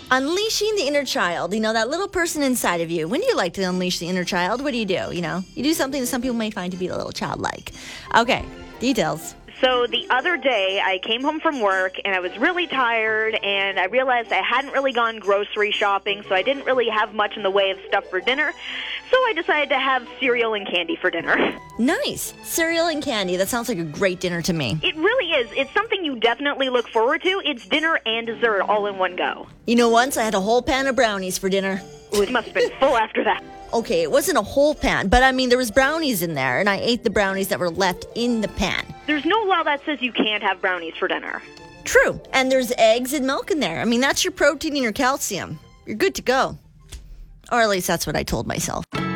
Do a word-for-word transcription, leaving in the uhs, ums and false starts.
Unleashing the inner child, you know, that little person inside of you. When do you like to unleash the inner child? What do you do? You know, you do something that some people may find to be a little childlike. Okay, details. So the other day, I came home from work, and I was really tired, and I realized I hadn't really gone grocery shopping, so I didn't really have much in the way of stuff for dinner. So I decided to have cereal and candy for dinner. Nice. Cereal and candy. That sounds like a great dinner to me. It really is. It's something you definitely look forward to. It's dinner and dessert all in one go. You know, once I had a whole pan of brownies for dinner. Ooh, it must have been full after that. Okay, it wasn't a whole pan, but I mean, there was brownies in there, and I ate the brownies that were left in the pan. There's no law that says you can't have brownies for dinner. True, and there's eggs and milk in there. I mean, that's your protein and your calcium. You're good to go. Or at least that's what I told myself.